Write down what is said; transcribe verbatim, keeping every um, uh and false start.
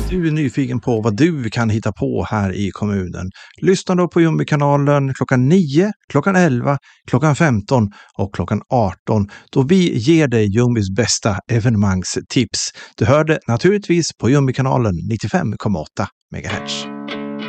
Du är nyfiken på vad du kan hitta på här i kommunen. Lyssna då på Jumbi-kanalen klockan nio, klockan elva, klockan femton och klockan arton då vi ger dig Jumbis bästa evenemangstips. Du hör det naturligtvis på Jumbi-kanalen nittiofem komma åtta megahertz.